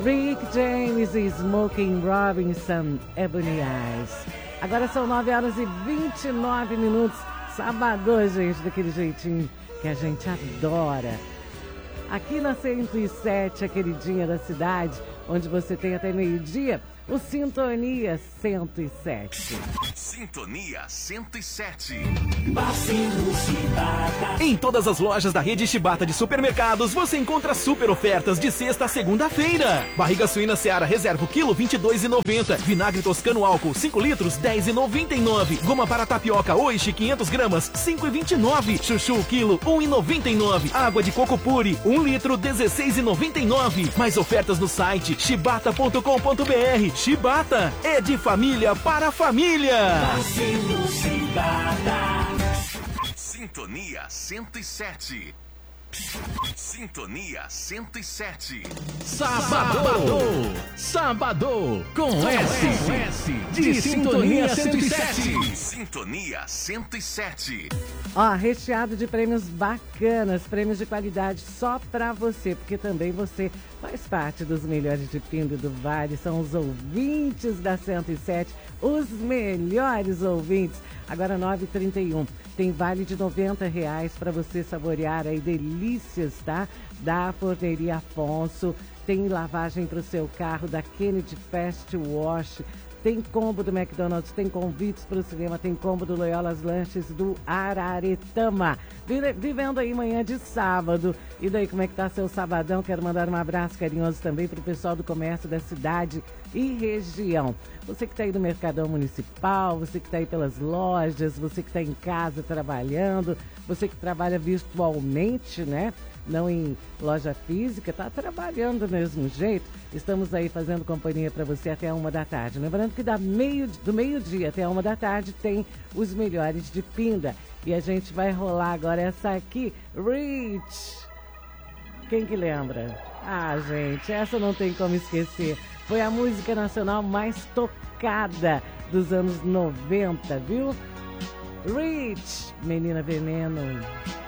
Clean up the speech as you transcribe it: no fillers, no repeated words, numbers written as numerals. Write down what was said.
Rick James e Smokey Robinson, Ebony Eyes. Agora são 9h29. Sábado, gente, daquele jeitinho que a gente adora. Aqui na 107, a queridinha da cidade, onde você tem até meio-dia, o Sintonia 107. Sintonia 107. Em todas as lojas da rede Shibata de supermercados, você encontra super ofertas de sexta a segunda-feira. Barriga suína Seara Reserva, quilo, R$ 22,90. Vinagre toscano álcool, 5 litros, R$ 10,99. Goma para tapioca, Oishi, 500 gramas, R$ 5,29. Chuchu, quilo, R$ 1,99. Água de coco puri, 1 litro, R$ 16,99. Mais ofertas no site shibata.com.br. Shibata é de família para família. Sintonia 107. Sintonia 107. Sábado com S de Sintonia 107. Sintonia 107. Ó, recheado de prêmios bacanas, prêmios de qualidade só pra você, porque também você faz parte dos melhores de Pinda do Vale, são os ouvintes da 107, os melhores ouvintes. Agora 9h31, tem vale de R$90 para você saborear aí delícias, tá? Da Forneria Afonso, tem lavagem para o seu carro da Kennedy Fast Wash, tem combo do McDonald's, tem convites para o cinema, tem combo do Loyolas Lanches do Araretama. Vivendo aí manhã de sábado. E daí, como é que tá seu sabadão? Quero mandar um abraço carinhoso também para o pessoal do comércio da cidade e região. Você que está aí no Mercadão Municipal, você que está aí pelas lojas, você que está em casa trabalhando, você que trabalha virtualmente, né? Não em loja física, está trabalhando do mesmo jeito. Estamos aí fazendo companhia para você até 1h da tarde. Lembrando que do meio-dia até 1h da tarde tem os melhores de Pinda. E a gente vai rolar agora essa aqui, Rich. Quem que lembra? Ah, gente, essa não tem como esquecer. Foi a música nacional mais tocada dos anos 90, viu? Rich, Menina Veneno.